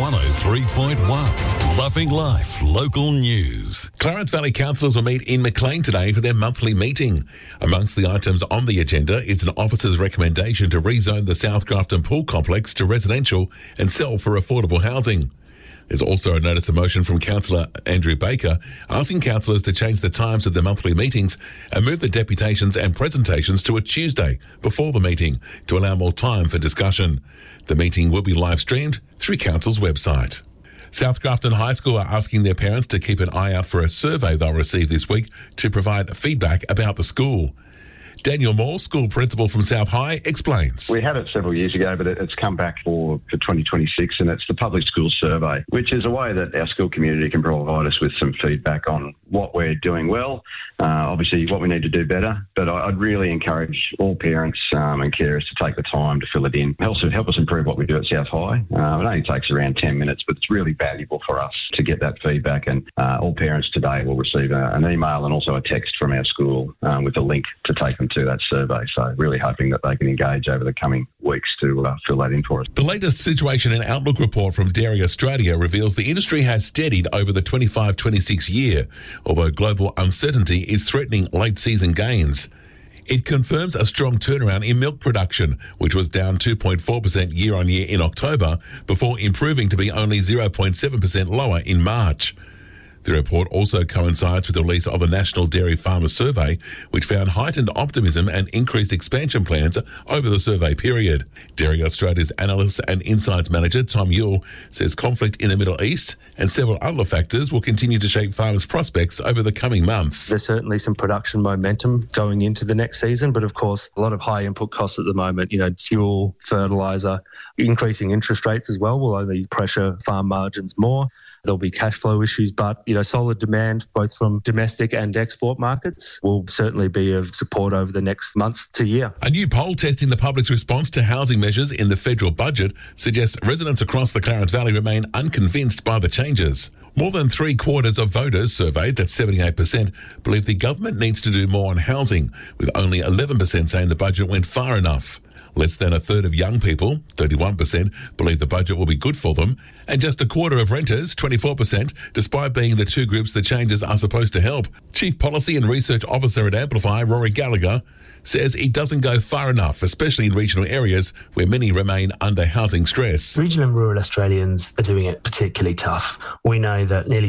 103.1. Loving Life Local News. Clarence Valley councillors will meet in Maclean today for their monthly meeting. Amongst the items on the agenda is an officer's recommendation to rezone the South Grafton Pool Complex to residential and sell for affordable housing. There's also a notice of motion from Councillor Andrew Baker asking councillors to change the times of their monthly meetings and move the deputations and presentations to a Tuesday before the meeting to allow more time for discussion. The meeting will be live streamed through Council's website. South Grafton High School are asking their parents to keep an eye out for a survey they'll receive this week to provide feedback about the school. Daniel Moore, school principal from South High, explains. We had it several years ago, but it's come back for 2026, and it's the Public Schools Survey, which is a way that our school community can provide us with some feedback on what we're doing well, obviously what we need to do better. But I'd really encourage all parents and carers to take the time to fill it in. Help us improve what we do at South High. It only takes around 10 minutes, but it's really valuable for us to get that feedback. And all parents today will receive an email and also a text from our school with a link to take them to that survey. So really hoping that they can engage over the coming weeks to fill that in for us. The latest Situation and Outlook report from Dairy Australia reveals the industry has steadied over the 25-26 year, although global uncertainty is threatening late season gains. It confirms a strong turnaround in milk production, which was down 2.4% year on year in October, before improving to be only 0.7% lower in March. The report also coincides with the release of a National Dairy Farmer Survey, which found heightened optimism and increased expansion plans over the survey period. Dairy Australia's Analysts and Insights Manager, Tom Yule, says conflict in the Middle East and several other factors will continue to shape farmers' prospects over the coming months. There's certainly some production momentum going into the next season, but of course, a lot of high input costs at the moment, fuel, fertiliser, increasing interest rates as well will only pressure farm margins more. There'll be cash flow issues, but, solid demand both from domestic and export markets will certainly be of support over the next months to year. A new poll testing the public's response to housing measures in the federal budget suggests residents across the Clarence Valley remain unconvinced by the changes. More than 3/4 of voters surveyed, that's 78%, believe the government needs to do more on housing, with only 11% saying the budget went far enough. Less than a third of young people, 31%, believe the budget will be good for them, and just a quarter of renters, 24%, despite being the two groups the changes are supposed to help. Chief Policy and Research Officer at Amplify, Rory Gallagher, says it doesn't go far enough, especially in regional areas where many remain under housing stress. Regional and rural Australians are doing it particularly tough. We know that nearly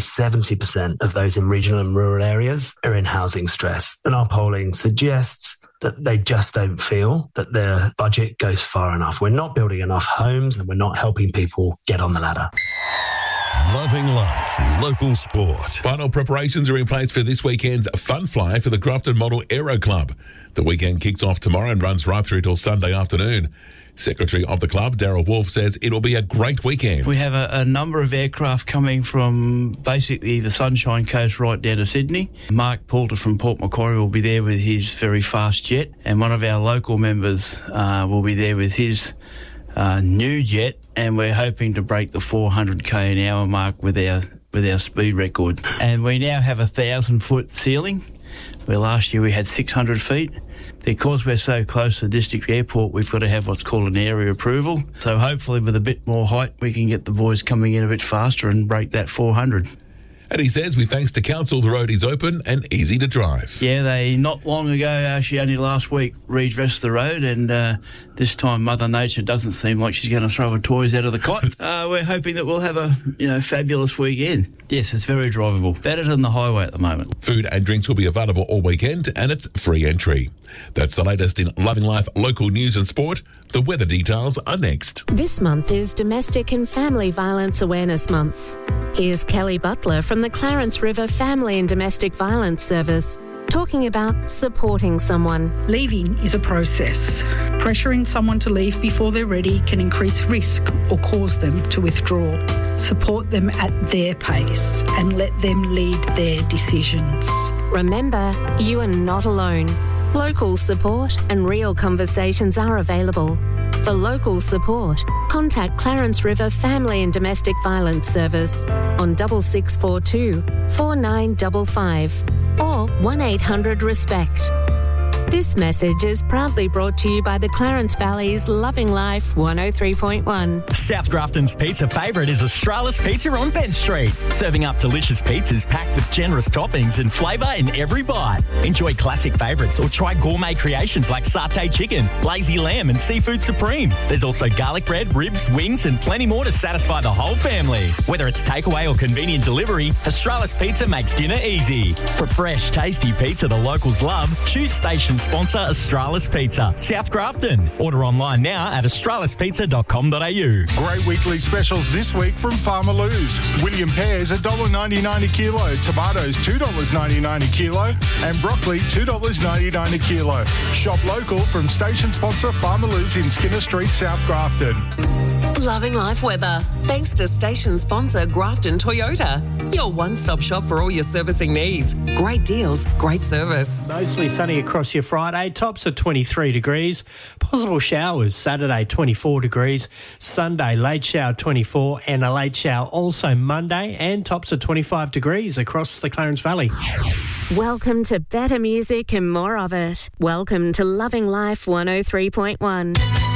70% of those in regional and rural areas are in housing stress, and our polling suggests that they just don't feel that their budget goes far enough. We're not building enough homes and we're not helping people get on the ladder. Loving Life Local Sport. Final preparations are in place for this weekend's Fun Fly for the Grafton Model Aero Club. The weekend kicks off tomorrow and runs right through till Sunday afternoon. Secretary of the club, Daryl Wolfe, says it will be a great weekend. We have a number of aircraft coming from basically the Sunshine Coast right down to Sydney. Mark Poulter from Port Macquarie will be there with his very fast jet, and one of our local members will be there with his new jet, and we're hoping to break the 400k an hour mark with our speed record. And we now have a 1,000-foot ceiling, where last year we had 600 feet. Because we're so close to the district airport, we've got to have what's called an area approval. So hopefully with a bit more height, we can get the boys coming in a bit faster and break that 400. And he says, with thanks to council, the road is open and easy to drive. Yeah, they not long ago, actually only last week, redressed the road, and this time Mother Nature doesn't seem like she's going to throw her toys out of the cot. We're hoping that we'll have a fabulous weekend. Yes, it's very drivable. Better than the highway at the moment. Food and drinks will be available all weekend, and it's free entry. That's the latest in Loving Life local news and sport. The weather details are next. This month is Domestic and Family Violence Awareness Month. Here's Kelly Butler from the Clarence River Family and Domestic Violence Service talking about supporting someone. Leaving is a process. Pressuring someone to leave before they're ready can increase risk or cause them to withdraw. Support them at their pace and let them lead their decisions. Remember, you are not alone. Local support and real conversations are available. For local support, contact Clarence River Family and Domestic Violence Service on 6642 4955 or 1800 RESPECT. This message is proudly brought to you by the Clarence Valley's Loving Life 103.1. South Grafton's pizza favourite is Australis Pizza on Bent Street, serving up delicious pizzas packed with generous toppings and flavour in every bite. Enjoy classic favourites or try gourmet creations like satay chicken, lazy lamb and seafood supreme. There's also garlic bread, ribs, wings and plenty more to satisfy the whole family. Whether it's takeaway or convenient delivery, Australis Pizza makes dinner easy. For fresh, tasty pizza the locals love, choose station sponsor Australis Pizza, South Grafton. Order online now at australispizza.com.au. Great weekly specials this week from Farmer Lou's. William pears $1.99 a kilo, tomatoes $2.99 a kilo, and broccoli $2.99 a kilo. Shop local from station sponsor Farmer Lou's in Skinner Street, South Grafton. Loving life weather. Thanks to station sponsor Grafton Toyota. Your one-stop shop for all your servicing needs. Great deals, great service. Mostly sunny across your Friday. Tops at 23 degrees. Possible showers Saturday 24 degrees. Sunday late shower 24 and a late shower also Monday, and tops at 25 degrees across the Clarence Valley. Welcome to better music and more of it. Welcome to Loving Life 103.1.